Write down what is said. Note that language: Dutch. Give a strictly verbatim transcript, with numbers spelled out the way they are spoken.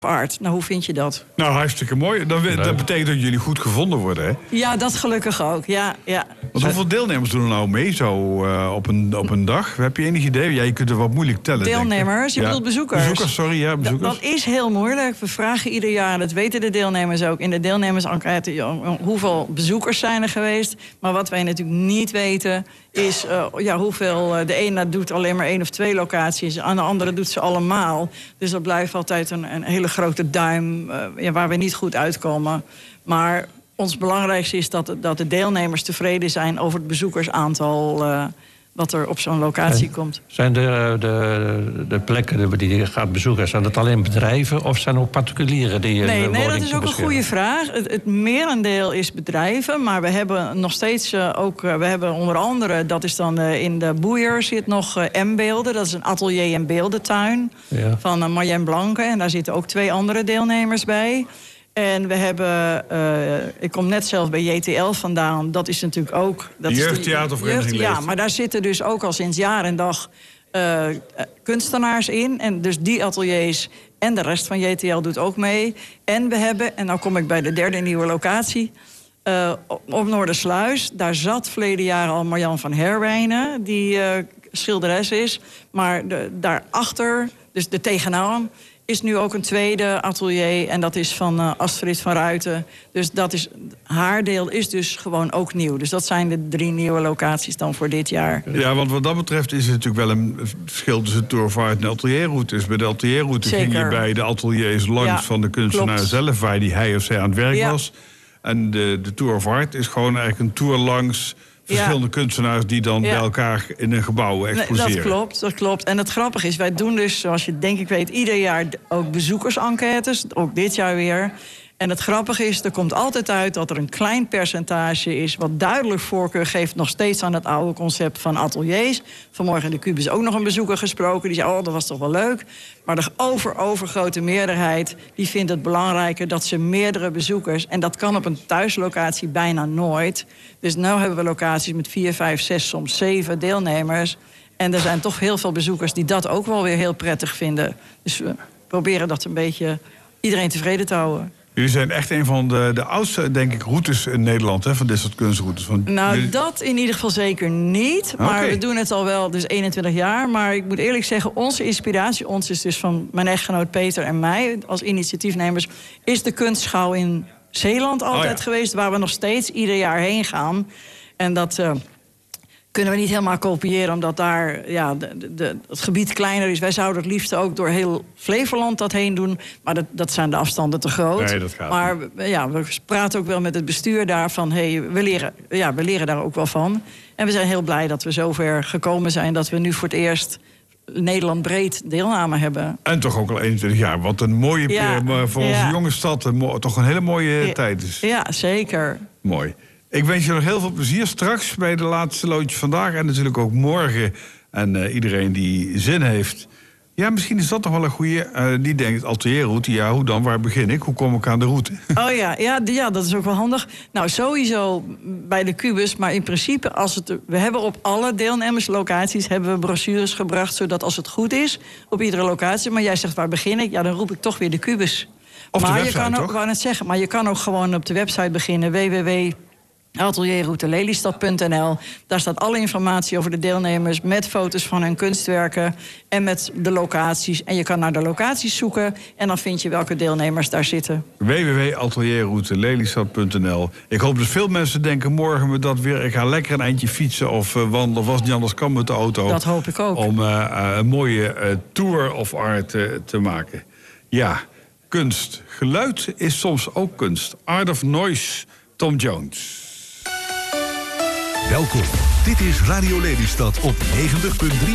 art. Nou, hoe vind je dat? Nou, hartstikke mooi. Dat, dat betekent dat jullie goed gevonden worden, hè? Ja, dat gelukkig ook. Ja, ja. Want hoeveel deelnemers doen er nou mee zo uh, op, een, op een dag? Heb je enig idee? Ja, je kunt er wat moeilijk tellen. Deelnemers? Je ja. bedoelt bezoekers? Bezoekers, sorry, ja, bezoekers. Dat, dat is heel moeilijk. We vragen ieder jaar, dat weten de deelnemers ook, in de deelnemersenquête, hoeveel bezoekers zijn er geweest. Maar wat wij natuurlijk niet weten, is uh, ja, hoeveel... Uh, de ene doet alleen maar één of twee locaties, aan de andere doet ze allemaal. Dus dat blijft altijd een, een hele grote duim uh, ja, waar we niet goed uitkomen. Maar ons belangrijkste is dat, dat de deelnemers tevreden zijn over het bezoekersaantal uh, wat er op zo'n locatie en komt. Zijn de, de, de plekken die je gaat bezoeken, zijn dat alleen bedrijven of zijn er ook particulieren die je Nee, een nee, dat is ook beschermen? een goede vraag. Het, het merendeel is bedrijven, maar we hebben nog steeds uh, ook, uh, we hebben onder andere, dat is dan uh, in de Boeier zit nog uh, M-beelden, dat is een atelier- en beeldentuin ja. van uh, Marjane Blanke. En daar zitten ook twee andere deelnemers bij. En we hebben, uh, ik kom net zelf bij J T L vandaan, dat is natuurlijk ook... Dat Jeugdtheatervereniging jeugd, Ja, maar daar zitten dus ook al sinds jaar en dag uh, kunstenaars in. En dus die ateliers en de rest van J T L doet ook mee. En we hebben, en nou kom ik bij de derde nieuwe locatie, uh, op Noordersluis. Daar zat verleden jaar al Marjan van Herwijnen, die uh, schilderes is. Maar de, daarachter, dus de tegenaan, is nu ook een tweede atelier en dat is van uh, Astrid van Ruiten. Dus dat is, haar deel is dus gewoon ook nieuw. Dus dat zijn de drie nieuwe locaties dan voor dit jaar. Ja, want wat dat betreft is er natuurlijk wel een verschil tussen Tour of Art en atelierroutes. Bij de atelierroute ging je bij de ateliers langs ja, van de kunstenaar klopt. zelf, waar die hij of zij aan het werk ja. was. En de, de Tour of Art is gewoon eigenlijk een tour langs verschillende ja. kunstenaars die dan ja. bij elkaar in een gebouw exposeren. Nee, dat klopt, dat klopt. En het grappige is, wij doen dus, zoals je denk ik weet, ieder jaar ook bezoekersenquêtes. Ook dit jaar weer. En het grappige is, er komt altijd uit dat er een klein percentage is wat duidelijk voorkeur geeft nog steeds aan het oude concept van ateliers. Vanmorgen in de Kubus ook nog een bezoeker gesproken. Die zei, oh, dat was toch wel leuk. Maar de over, overgrote meerderheid die vindt het belangrijker dat ze meerdere bezoekers... en dat kan op een thuislocatie bijna nooit. Dus nu hebben we locaties met vier, vijf, zes, soms zeven deelnemers. En er zijn toch heel veel bezoekers die dat ook wel weer heel prettig vinden. Dus we proberen dat een beetje iedereen tevreden te houden. Jullie zijn echt een van de, de oudste, denk ik, routes in Nederland, hè, van dit soort kunstroutes. Van... Nou, jullie... dat in ieder geval zeker niet. Maar okay. we doen het al wel, dus eenentwintig jaar. Maar ik moet eerlijk zeggen, onze inspiratie, ons is dus van mijn echtgenoot Peter en mij als initiatiefnemers, is de kunstschouw in Zeeland altijd oh, ja. geweest, waar we nog steeds ieder jaar heen gaan. En dat uh, kunnen we niet helemaal kopiëren, omdat daar ja, de, de, het gebied kleiner is. Wij zouden het liefst ook door heel Flevoland dat heen doen. Maar dat, dat zijn de afstanden te groot. Nee, dat gaat maar ja, we praten ook wel met het bestuur daar van, hey, we leren, ja, we leren daar ook wel van. En we zijn heel blij dat we zover gekomen zijn dat we nu voor het eerst Nederland breed deelname hebben. En toch ook al eenentwintig jaar. Wat een mooie, ja, voor onze ja. jonge stad, een mo- toch een hele mooie ja, tijd is. Ja, zeker. Mooi. Ik wens je nog heel veel plezier straks bij de laatste loodje vandaag. En natuurlijk ook morgen. En uh, iedereen die zin heeft. Ja, misschien is dat nog wel een goeie. Uh, die denkt, atelierroute, ja, hoe dan? Waar begin ik? Hoe kom ik aan de route? Oh ja, ja, ja, dat is ook wel handig. Nou, sowieso bij de Kubus. Maar in principe, als het, we hebben op alle deelnemerslocaties hebben we brochures gebracht, zodat als het goed is, op iedere locatie. Maar jij zegt, waar begin ik? Ja, dan roep ik toch weer de Kubus. Of maar de website, je kan ook, toch? wou net zeggen, maar je kan ook gewoon op de website beginnen, w w w punt atelierroute lelystad punt n l. Daar staat alle informatie over de deelnemers met foto's van hun kunstwerken en met de locaties. En je kan naar de locaties zoeken en dan vind je welke deelnemers daar zitten. w w w punt atelierroute lelystad punt n l. Ik hoop dat veel mensen denken morgen met dat weer, ik ga lekker een eindje fietsen of uh, wandelen, of als het niet anders kan met de auto. Dat hoop ik ook. Om uh, uh, een mooie uh, tour of art uh, te maken. Ja, kunst. Geluid is soms ook kunst. Art of Noise, Tom Jones. Welkom, dit is Radio Lelystad op negentig punt drie.